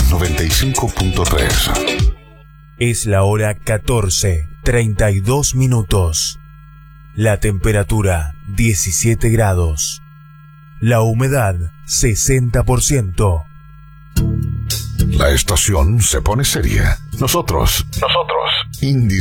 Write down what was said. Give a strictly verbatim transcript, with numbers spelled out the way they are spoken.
noventa y cinco punto tres. Es la hora catorce, treinta y dos minutos. La temperatura diecisiete grados. La humedad sesenta por ciento. La estación se pone seria. Nosotros, nosotros, Indie